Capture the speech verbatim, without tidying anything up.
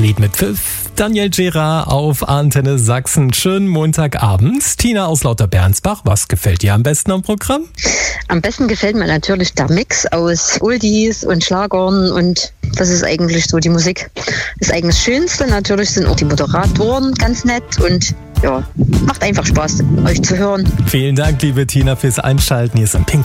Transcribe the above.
Lied mit Pfiff. Daniel Gerard auf Antenne Sachsen. Schönen Montagabend. Tina aus Lauterbernsbach, was gefällt dir am besten am Programm? Am besten gefällt mir natürlich der Mix aus Oldies und Schlagern, und das ist eigentlich so die Musik. Das eigentlich das Schönste. Natürlich sind auch die Moderatoren ganz nett und ja, macht einfach Spaß, euch zu hören. Vielen Dank, liebe Tina, fürs Einschalten. Hier ist ein Pink